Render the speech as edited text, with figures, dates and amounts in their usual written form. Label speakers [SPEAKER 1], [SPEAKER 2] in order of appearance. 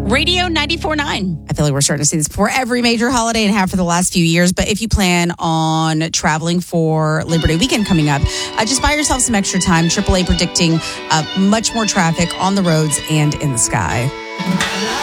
[SPEAKER 1] Radio 94.9.
[SPEAKER 2] I feel like we're starting to see this before every major holiday and have for the last few years. But if you plan on traveling for Labor Day weekend coming up, just buy yourself some extra time. AAA predicting much more traffic on the roads and in the sky.